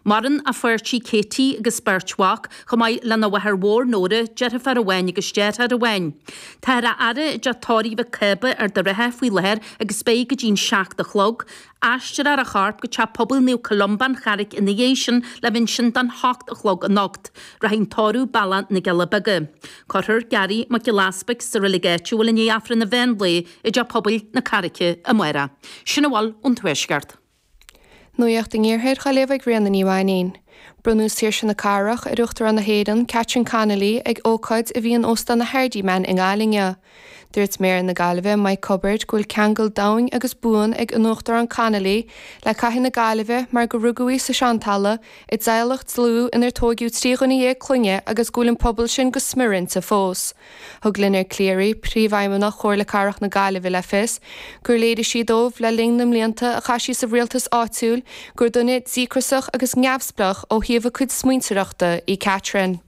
Maran a fuirtí Katie agus Birchwalk chumai lena wahar war nóra jeta far a wein agus jeta a wein. Tára ara jatóri va ceba de rehe fwy leher agus beig gyn siach de chlog, Ashtar ar a charp go cha pobl new Columban charig in the Asian le vincent dan hocht a chlog a nocht, rahin toru balant na galabaga. Corher Gary Macilaspec sa relegetu wal in afra na venle e ja pobl na carike a mwera. Sinnawal ontweshgard. Nuacht in Gearhead Chalevig Rian the New Brunú sir sin na carach a ruchtar an na hédan Catrin Connolly ag ócaid a bhí an ostan na Hardy man in Galinge. Dúirt mér in na Galibhe Mike Cupboard gúil ceangal daing agus buan ag an óchtar an Connolly le caihin na Galibhe mar go rugaí sa Seantala i dzailach tlú in tógiú tríganna é clunne agus gúil an pobl sin go smirin sa fós. Thug Linner Cleary príomhhaimena chóir le carach na Galibhe le fis, gur léidir si dómh le lingnam líanta a chaisí sa rialtas áitiúil gur duna dícrasach agus ngeabsplach ó hiamh chud smuinteachta i Catrin.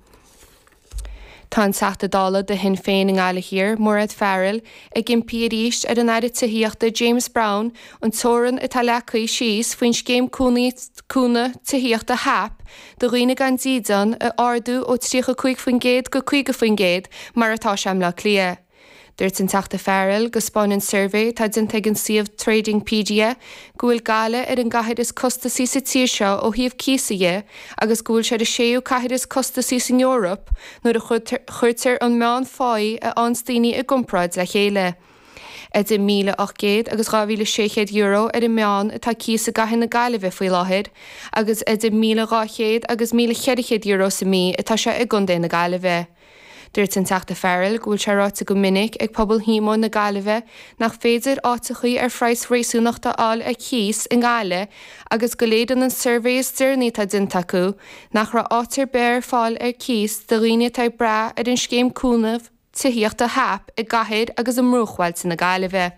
Tá seachta dála de hin féin in gáile hir, Morad Farrell, ag gin píríist ar an aire tuhiíochta James Brown, an tóran atá lecaí síos faoin scéim cúna tuhiíochta hap, do roine gan dídan a ardú ó 3 faoin géad go 5 faoin géad mar atá sem le clia. Dúirt an teachta Farrell go spáin survey tá den tegan siomh Trading PDA gúil gáile ar an gaithead is costaí sa tíir seo ó híomh císaige agus gúil sé a séú caithead is costaí in Europe nuair a chuirtar an meán fáí a anstaoine i gcumpráid le chéile. Ed in 1,800 agus 2,600 euro ar an meán atá císa gaithin na Galibhe faoi láthir, agus ed in 1,800 agus 1,700 euro sa mí atá se i gundé na Galibhe. Dúirt an teachta Farrell gúil se ráta go minic ag pobl hímón na Galibhe nach féidir átachaí ar phrais réasúnachta áil a cís in Gaile agus go léidan an surveys dúirní tá dinta acu nach ra átar bear fáil ar cís do riine tá bra ar an scéim cúnamh tuhiíochta hap i gaithead agus an mrúchhailt na Galibhe.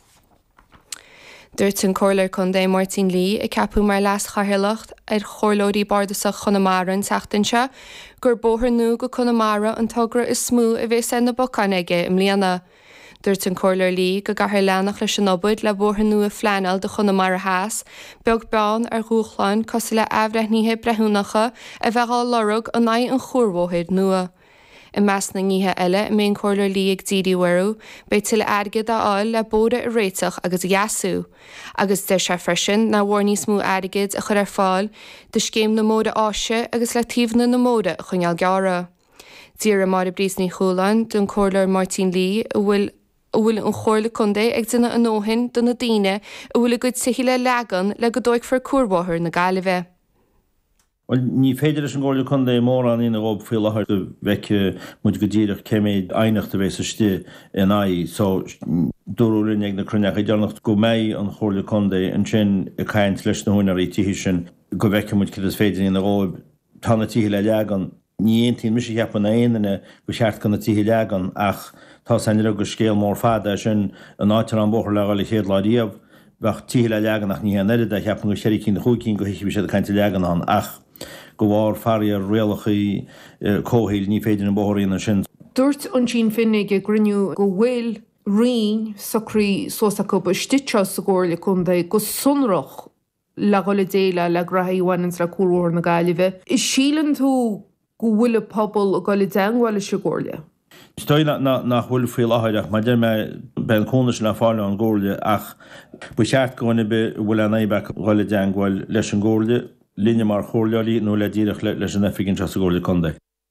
Dúirt an cóirleir Condé Martin Lee i capú mar leas chathirlacht ar chorlóirí bardasach Connemara an teachtainse, gur bóthar nó go Connemara an tugra is smú a bheith na bocaneige im líana. Dúirt an cóirleir Lee go gahar leannach leis an obaid le bóthar nó a fleanal de Connemara háas, beag beán ar gúchláin cos le abhreithníthe brethúnacha a bheitá lorug an naid an chóirmhóthaid nua. I meas na ngíthe eile mén cóirleir Lee ag dídíhharú, bei til airgid áil le bóda a réiteach agus jaasú. Agus de se freisin na bhór níos mú airgid a chur ar fáil de scéim na móda áise agus le tíomhna na móda a chuneal geara. Díra mar a brís ní chúlainn don cóirleir Martin Lee a bhfuil an chóirla Condé ag duna an nóhin don na daine a bhfuil a go tuí le legan le go dóig for cuarbáthair na Galibhe. Well, ní féidir is an gáil Condé mór an ina ób fé láthir do bheice muid go ddíireach céméid ainiachta bheith sa stí in aí, so dúrúrin ag na cruneach idirnacht go méid an chóirla Condé an sin a caint leis na húnarí tíhí sin go bheice muid cid is féidir ina ób tána tíhí le legan, ní aontín mis heappa na aonine go seart gan na tíhí legan ach tá sanile go scéal mór fada sin an áitir an bóthar legáil chéad láidíomh bheith tíhí le legan ach ní anile a heappa go séirí cín na chúcín go hiici sé a caint legan an ach go bhar farí ar réalachaí cóhéil ní féidir an bóthirí na sin. Dúirt an sin finnig a griniú go bhfuil rion sacrí sósacha ba stitse sa ggóirla Condé go sunrach le gola déile le grathaíhhain sa cuaróir na Galibhe. Is sílan tú go bhfuil pobl a gola deanghil sa ggóirla? Stoil nach bhfuil faoi láthaireach, mar deir me ben cónas le fáile an ggóirla ach bu seart gona be bhfuil an éibeach gola deanghil leis an ggóirla líne mar chóirleí nó le díireach leis an efiginn sa ggóirla Condé.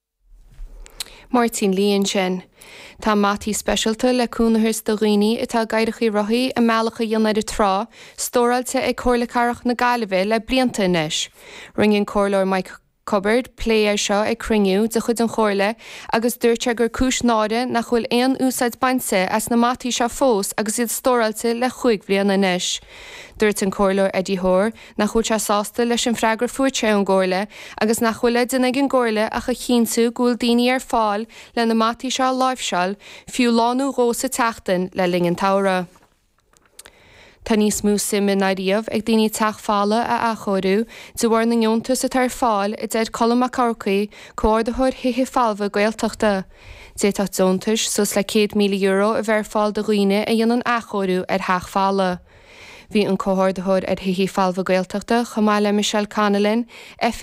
Martin Lee sin. Tá mátí specialta le cúnathir do riine atá gaiirechaí rothaí a mealacha dionad a trá, stóráilte ag chóirla carach na Galibhe le blianta inis. Ringin cóirleir Mike Cupboard pléir seo ag cringniú de chud an chóirle agus dúirte gur cúis náide nach bhfuil éon úsáid bainse as na mátí seo fós agus iad stóráilte le 5 bliana inis. Dúirt an cóirleir Eddie Hoare nach chuil se sásta leis an freigur fuairte an ggóirle agus nach chuile duna an ggóirle a chu chinú gúil daoine ar fáil le na mátí seo láimhseáil fiú lánú rósa teachtain le lingin tára. Tá níos mú sim in naíomh ag daoine teachfála a achóú de bhar na niontas a tar fáil i d colm a carcaí cóirdathir hithe fáilbh gailteachta. Détá zontas sus le 100 milliún euro a bhar fáil do roine a dionan achóú ar theachfála. Bhí an cóthirdathir ar hithe fáilbh gailteachta chomá le Michelle Connellan,